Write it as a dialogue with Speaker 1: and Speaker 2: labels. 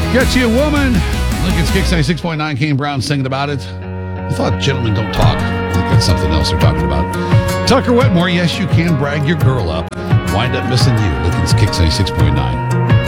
Speaker 1: Get You a Woman. Lincoln's Kicks 96.9. Kane Brown singing about it. I thought gentlemen don't talk. I think that's something else they're talking about. Tucker Wetmore, yes, you can brag your girl up. Wind up missing you. Lincoln's Kicks 96.9.